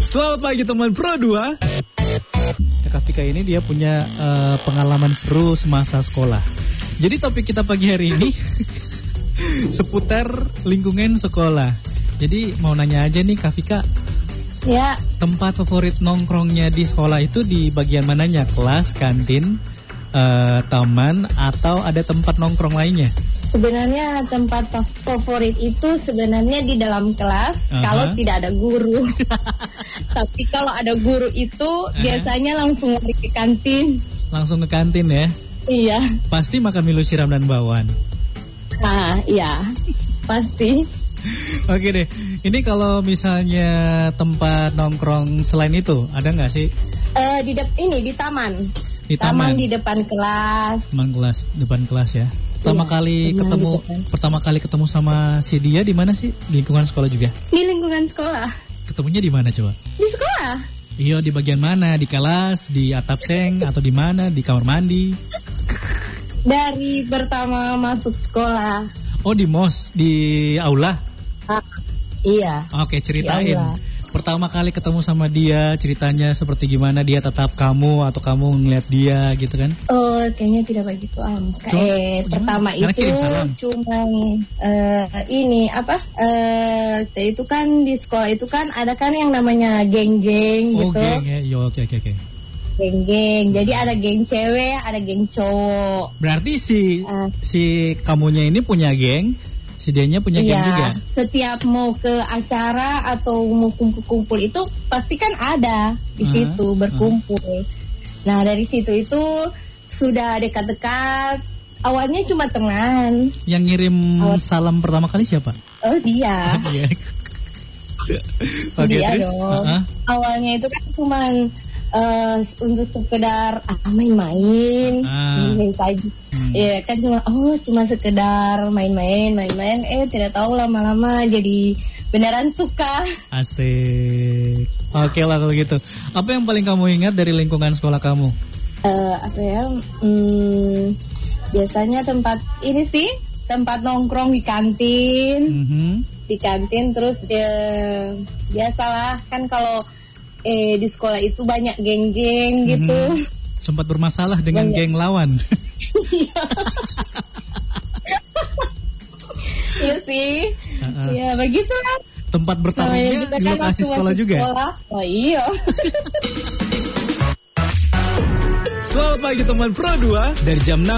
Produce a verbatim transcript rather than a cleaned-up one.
Selamat pagi teman Pro dua. Kak Vika ini dia punya uh, pengalaman seru semasa sekolah. Jadi topik kita pagi hari ini seputar lingkungan sekolah. Jadi mau nanya aja nih Kak Vika. Ya. Tempat favorit nongkrongnya di sekolah itu di bagian mananya? Kelas, kantin, uh, taman, atau ada tempat nongkrong lainnya? Sebenarnya tempat favorit itu sebenarnya di dalam kelas, uh-huh. kalau tidak ada guru. Tapi kalau ada guru itu uh-huh. biasanya langsung lari ke kantin. Langsung ke kantin ya? Iya. Pasti makan milo siram dan bakwan. Ah, iya. Pasti. Oke deh. Ini kalau misalnya tempat nongkrong selain itu, ada nggak sih? Uh, di de- ini di taman. Di taman. Taman di depan kelas. Taman kelas, depan kelas ya. Pertama iya, kali ketemu pertama kali ketemu sama si dia di mana sih? Di lingkungan sekolah juga? Di lingkungan sekolah. Ketemunya di mana coba? Di sekolah. Iya, di bagian mana? Di kelas, di atap seng, atau di mana? Di kamar mandi? Dari pertama masuk sekolah. Oh, di mos, di aula? Ah, iya. Oke, ceritain. Pertama kali ketemu sama dia, ceritanya seperti gimana, dia tetap kamu atau kamu ngeliat dia gitu kan? Oh, kayaknya tidak begitu am. Eh, pertama itu cuma uh, ini apa? Eh, uh, itu kan di sekolah itu kan ada kan yang namanya geng-geng oh, gitu. Oh, geng ya. Yo, oke oke oke. Geng-geng. Jadi ada geng cewek, ada geng cowok. Berarti si uh, si kamunya ini punya geng? Si dianya punya iya, geng juga? Setiap mau ke acara atau mau kumpul-kumpul itu pasti kan ada di uh-huh, situ berkumpul. Uh-huh. Nah dari situ itu sudah dekat-dekat. Awalnya cuma teman. Yang ngirim Awal... salam pertama kali siapa? Oh dia. Oke okay, dia terus? Dong. Uh-huh. Awalnya itu kan cuma uh, untuk sekedar ah, main-main, ah. main saja. Hmm. Ya kan cuma oh cuma sekedar main-main, main-main. Eh tidak tahu lama-lama jadi beneran suka. Asik. Oke lah kalau gitu. Apa yang paling kamu ingat dari lingkungan sekolah kamu? Uh, apa ya? Hmm, biasanya tempat ini sih, tempat nongkrong di kantin. Mm-hmm. Di kantin terus dia biasalah kan kalau eh di sekolah itu banyak geng-geng gitu. Mm-hmm. Sempat bermasalah dengan banyak geng lawan. Iya sih. Iya, uh-uh. begitulah. Tempat bertarungnya di lokasi sekolah juga. Sekolah. Oh iya. Selamat pagi teman Pro dua dari jam enam